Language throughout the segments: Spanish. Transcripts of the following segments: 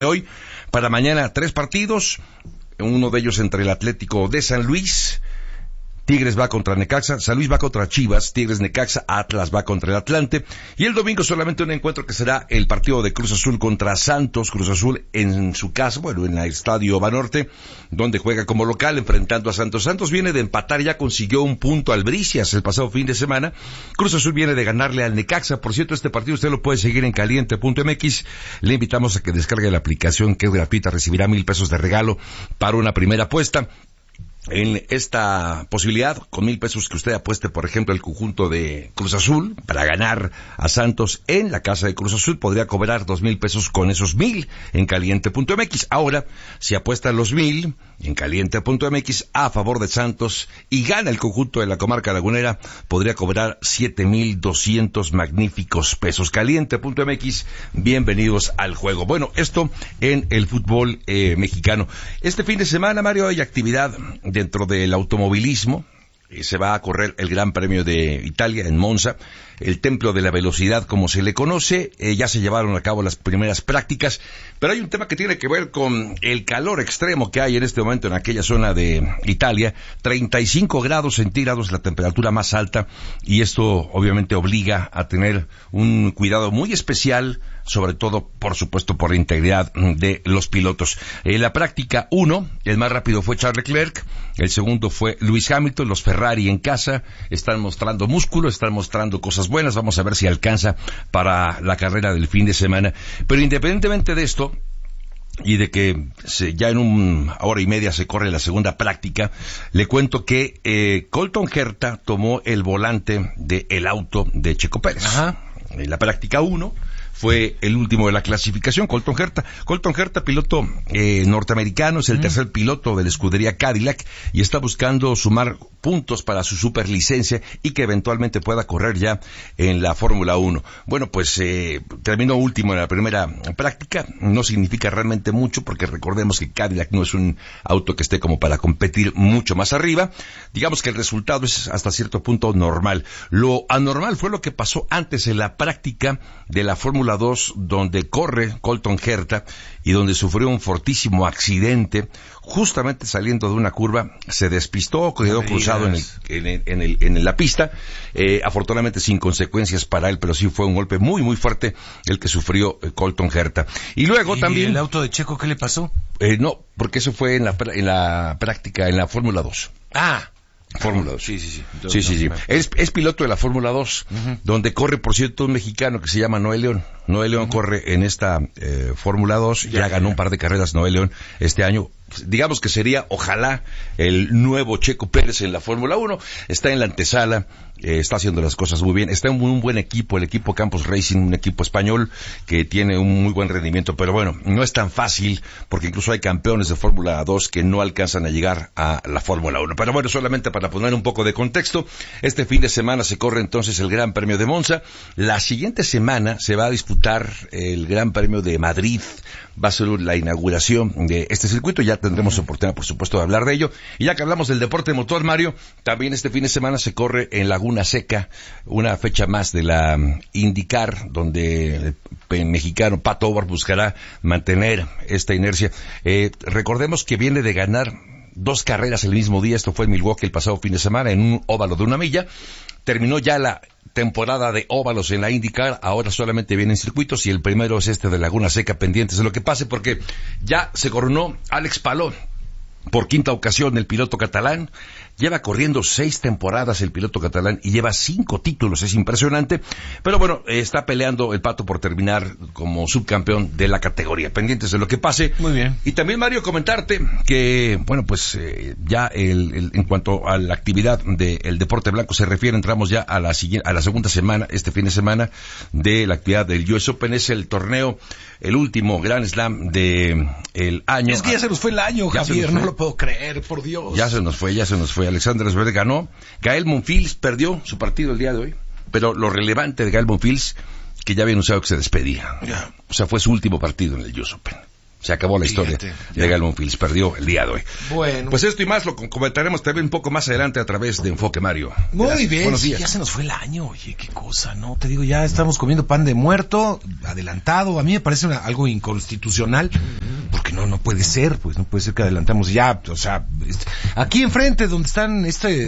hoy. Para mañana 3 partidos, uno de ellos entre el Atlético de San Luis, Tigres va contra Necaxa, San Luis va contra Chivas, Tigres Necaxa, Atlas va contra el Atlante, y el domingo solamente un encuentro que será el partido de Cruz Azul contra Santos. Cruz Azul en su casa, en el Estadio Banorte, donde juega como local enfrentando a Santos. Santos viene de empatar, ya consiguió un punto al Bricias el pasado fin de semana. Cruz Azul viene de ganarle al Necaxa. Por cierto, este partido usted lo puede seguir en caliente.mx. Le invitamos a que descargue la aplicación, que es gratuita, recibirá 1,000 pesos de regalo para una primera apuesta. En esta posibilidad, con 1,000 pesos que usted apueste, por ejemplo, el conjunto de Cruz Azul para ganar a Santos en la casa de Cruz Azul, podría cobrar 2,000 pesos con esos 1,000 en caliente.mx. Ahora, si apuesta los 1,000 en caliente.mx a favor de Santos y gana el conjunto de la comarca lagunera, podría cobrar 7,200 magníficos pesos. Caliente.mx, bienvenidos al juego. Bueno, esto en el fútbol mexicano. Este fin de semana, Mario, hay actividad dentro del automovilismo. Se va a correr el Gran Premio de Italia en Monza, el templo de la velocidad como se le conoce. Ya se llevaron a cabo las primeras prácticas, pero hay un tema que tiene que ver con el calor extremo que hay en este momento en aquella zona de Italia. 35 grados centígrados, la temperatura más alta, y esto obviamente obliga a tener un cuidado muy especial, sobre todo, por supuesto, por la integridad de los pilotos. En la práctica 1, el más rápido fue Charles Leclerc, el segundo fue Lewis Hamilton. Los Ferrari en casa están mostrando músculo, están mostrando cosas buenas. Vamos a ver si alcanza para la carrera del fin de semana. Pero independientemente de esto, y de que ya en una hora y media se corre la segunda práctica, le cuento que Colton Herta tomó el volante del auto de Checo Pérez. Ajá. En la práctica 1 fue el último de la clasificación, Colton Herta. Colton Herta, piloto norteamericano, es el tercer piloto de la escudería Cadillac y está buscando sumar puntos para su superlicencia y que eventualmente pueda correr ya en la Fórmula 1. Bueno, pues terminó último en la primera práctica. No significa realmente mucho, porque recordemos que Cadillac no es un auto que esté como para competir mucho más arriba. Digamos que el resultado es hasta cierto punto normal. Lo anormal fue lo que pasó antes en la práctica de la Fórmula 2, donde corre Colton Herta y donde sufrió un fortísimo accidente. Justamente saliendo de una curva, se despistó, quedó cruzado en la pista, afortunadamente sin consecuencias para él, pero sí fue un golpe muy, muy fuerte el que sufrió Colton Herta. Y luego también... ¿Y el auto de Checo qué le pasó? No, porque eso fue en la práctica, en la Fórmula 2. Fórmula 2. Sí. Entonces, sí. Es piloto de la Fórmula 2, donde corre, por cierto, un mexicano que se llama Noé León. Noé León corre en esta Fórmula 2, ya ganó un par de carreras Noé León este año. Digamos que sería, ojalá, el nuevo Checo Pérez en la Fórmula 1. Está en la antesala, está haciendo las cosas muy bien. Está en un buen equipo, el equipo Campos Racing, un equipo español que tiene un muy buen rendimiento. Pero bueno, no es tan fácil, porque incluso hay campeones de Fórmula 2 que no alcanzan a llegar a la Fórmula 1. Pero bueno, solamente para poner un poco de contexto, este fin de semana se corre entonces el Gran Premio de Monza. La siguiente semana se va a disputar el Gran Premio de Madrid. Va a ser la inauguración de este circuito. Ya tendremos oportunidad, por supuesto, de hablar de ello. Y ya que hablamos del deporte motor, Mario, también este fin de semana se corre en Laguna Seca una fecha más de la IndyCar, donde el mexicano Pato O'Ward buscará mantener esta inercia. Recordemos que viene de ganar 2 carreras el mismo día. Esto fue en Milwaukee el pasado fin de semana, en un óvalo de 1 milla. Terminó ya la temporada de óvalos en la IndyCar, ahora solamente vienen circuitos, y el primero es este de Laguna Seca, pendientes de lo que pase, porque ya se coronó Alex Palou por 5ª ocasión, el piloto catalán. Lleva corriendo 6 temporadas el piloto catalán y lleva 5 títulos, es impresionante. Pero bueno, está peleando el Pato por terminar como subcampeón de la categoría. Pendientes de lo que pase. Muy bien. Y también, Mario, comentarte que, bueno, pues ya en cuanto a la actividad del deporte blanco se refiere, entramos ya a la segunda semana, este fin de semana, de la actividad del US Open. Es el torneo, el último Grand Slam de el año. Es que ya se nos fue el año, Javier, no lo puedo creer, por Dios. Ya se nos fue. Alexander Zverev ganó. Gael Monfils perdió su partido el día de hoy, pero lo relevante de Gael Monfils, que ya había anunciado que se despedía. O sea, fue su último partido en el US Open. Se acabó la historia de Galvon Fields, perdió el día de hoy. Bueno. Pues esto y más lo comentaremos también un poco más adelante a través de Enfoque Mario. Muy bien. Buenos días. Ya se nos fue el año, oye, qué cosa, ¿no? Te digo, ya estamos comiendo pan de muerto, adelantado. A mí me parece algo inconstitucional, porque no puede ser, pues no puede ser que adelantamos ya, o sea, aquí enfrente donde están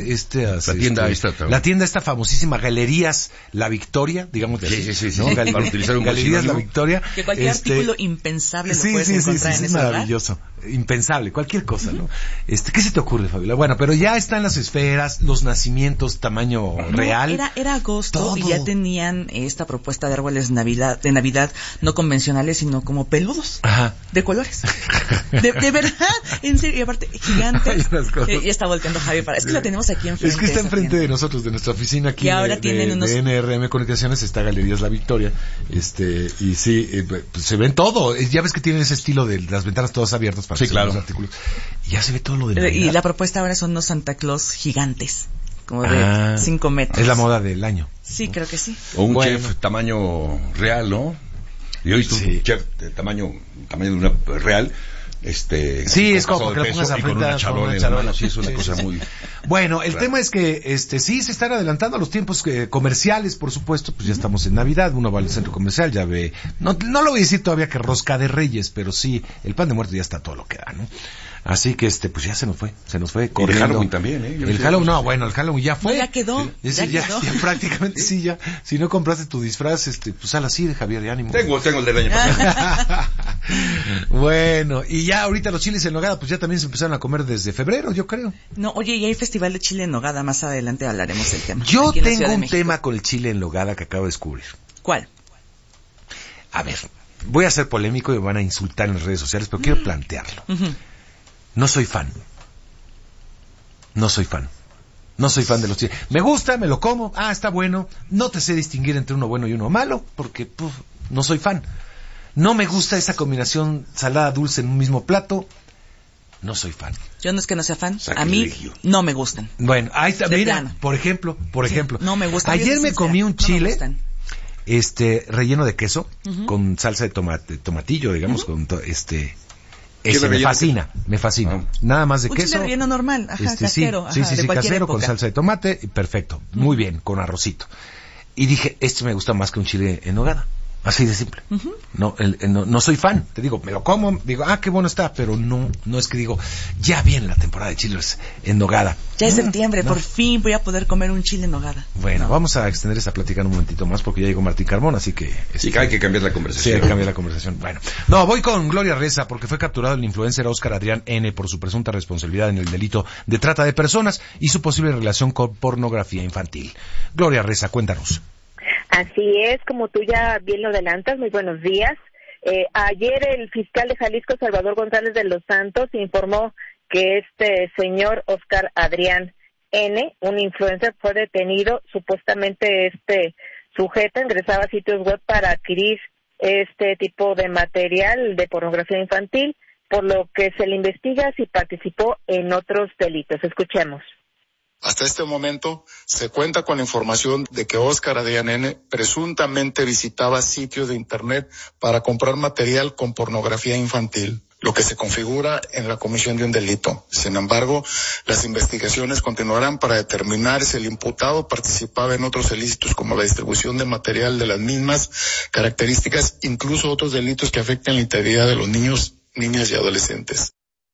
la tienda esta famosísima Galerías La Victoria, digamos. Sí. ¿no? Para utilizar un Galerías La Victoria. Que cualquier artículo impensable lo puedes encontrar en es ese lugar. maravilloso. Impensable, cualquier cosa, ¿no? ¿Qué se te ocurre, Fabiola? Bueno, pero ya están las esferas, los nacimientos tamaño real. Era agosto todo. Y ya tenían esta propuesta de árboles de Navidad no convencionales, sino como peludos. Ajá. De colores. De verdad, en serio, y aparte, gigantes. Ya está volteando Javi es que lo tenemos aquí enfrente. Es que está enfrente de nosotros, de nuestra oficina aquí. Y ahora tienen unos... de NRM Comunicaciones, está Galerías La Victoria. Y sí, pues se ven todo. Ya ves que tienen ese estilo de las ventanas todas abiertas para claro. Los artículos. Y ya se ve todo lo de Navidad. Y la propuesta ahora son unos Santa Claus gigantes, como de 5 metros. Es la moda del año. Sí, creo que sí. O un chef tamaño real, ¿no? Yo he visto un chef de tamaño de una real. Sí, es como que lo pongas a frente con una charola en la mano, sí, es una cosa muy... Bueno, el tema es que, sí se están adelantando a los tiempos comerciales, por supuesto, pues ya estamos en Navidad, uno va al centro comercial, ya ve, no lo voy a decir todavía que rosca de Reyes, pero sí, el pan de muerto ya está todo lo que da, ¿no? Así que, pues ya se nos fue corriendo. Y el Halloween también, ¿eh? El Halloween, el Halloween ya fue. No, ya quedó. Ya prácticamente sí, ya. Si no compraste tu disfraz, pues sal así de Javier, ya ánimo. Tengo el del año pasado. Bueno, y ya ahorita los chiles en nogada, pues ya también se empezaron a comer desde febrero, yo creo. No, oye, y hay festival de chile en nogada, más adelante hablaremos del tema. Yo tengo un tema con el chile en nogada que acabo de descubrir. ¿Cuál? A ver, voy a ser polémico y me van a insultar en las redes sociales, pero quiero plantearlo. No soy fan de los chiles. Me gusta, me lo como, está bueno. No te sé distinguir entre uno bueno y uno malo, porque no soy fan. No me gusta esa combinación salada-dulce en un mismo plato. No soy fan. Yo no es que no sea fan, Sacrilegio. A mí no me gustan. Bueno, ahí está, mira, plano. por ejemplo. No me gustan. Ayer me comí un chile relleno de queso, con salsa de tomatillo, digamos, con me fascina. Nada más de un queso. Chile relleno normal, casero. Sí, de casero, época. con salsa de tomate, y perfecto. Muy bien, con arrocito. Y dije, me gusta más que un chile en nogada. Así de simple. No soy fan, te digo, me lo como, digo, qué bueno está, pero no es que digo, ya viene la temporada de chiles en nogada. Ya es septiembre, por fin voy a poder comer un chile en nogada. Bueno, vamos a extender esta plática un momentito más porque ya llegó Martín Carmona, así que... Sí, hay que cambiar la conversación. Sí, hay que cambiar la conversación. Bueno, voy con Gloria Reza porque fue capturado el influencer Óscar Adrián N. por su presunta responsabilidad en el delito de trata de personas y su posible relación con pornografía infantil. Gloria Reza, cuéntanos. Así es, como tú ya bien lo adelantas, muy buenos días. Ayer el fiscal de Jalisco, Salvador González de los Santos, informó que este señor Óscar Adrián N., un influencer, fue detenido. Supuestamente este sujeto ingresaba a sitios web para adquirir este tipo de material de pornografía infantil, por lo que se le investiga si participó en otros delitos. Escuchemos. Hasta este momento se cuenta con la información de que Óscar Adrián N. presuntamente visitaba sitios de internet para comprar material con pornografía infantil, lo que se configura en la comisión de un delito. Sin embargo, las investigaciones continuarán para determinar si el imputado participaba en otros ilícitos como la distribución de material de las mismas características, incluso otros delitos que afecten la integridad de los niños, niñas y adolescentes.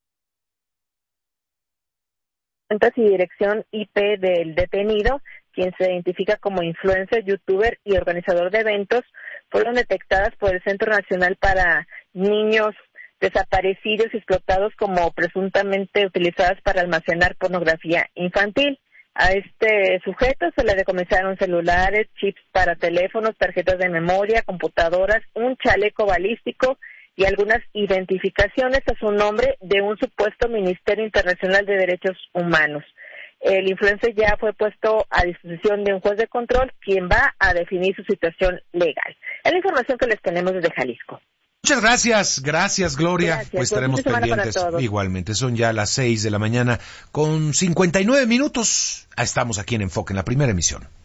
Y dirección IP del detenido, quien se identifica como influencer, youtuber y organizador de eventos, fueron detectadas por el Centro Nacional para Niños Desaparecidos y Explotados como presuntamente utilizadas para almacenar pornografía infantil. A este sujeto se le decomisaron celulares, chips para teléfonos, tarjetas de memoria, computadoras, un chaleco balístico y algunas identificaciones a su nombre de un supuesto Ministerio Internacional de Derechos Humanos. El influencer ya fue puesto a disposición de un juez de control, quien va a definir su situación legal. Es la información que les tenemos desde Jalisco. Muchas gracias Gloria. Gracias. Pues estaremos pendientes. Igualmente, son ya las 6 de la mañana con 59 minutos. Estamos aquí en Enfoque, en la primera emisión.